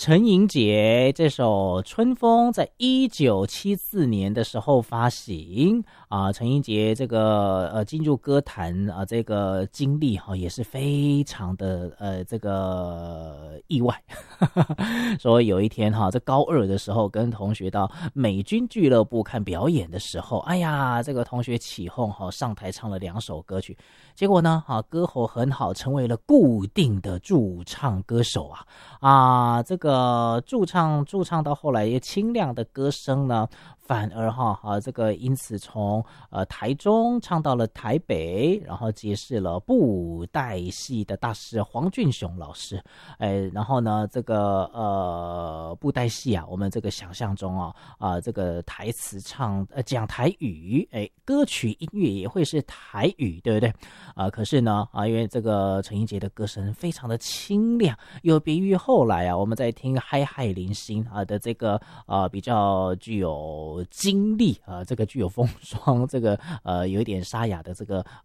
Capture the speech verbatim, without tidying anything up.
陈莹洁这首《春风》在一九七四年的时候发行啊。陈莹洁这个呃进入歌坛啊这个经历哈、啊、也是非常的呃这个意外。说有一天哈、啊，在高二的时候跟同学到美军俱乐部看表演的时候，哎呀，这个同学起哄哈、啊，上台唱了两首歌曲，结果呢啊歌喉很好，成为了固定的驻唱歌手啊啊这个。这个驻唱驻唱到后来也清亮的歌声呢，反而哈啊这个因此从呃台中唱到了台北，然后结识了布袋戏的大师黄俊雄老师，哎，然后呢这个呃布袋戏啊，我们这个想象中啊啊、呃、这个台词唱呃讲台语，哎，歌曲音乐也会是台语，对不对？啊、呃，可是呢啊，因为这个陈英杰的歌声非常的清亮，有别于后来啊我们在听嗨嗨零星啊的这个呃比较具有经历啊、呃，这个具有风霜，这个呃有一点沙哑的这个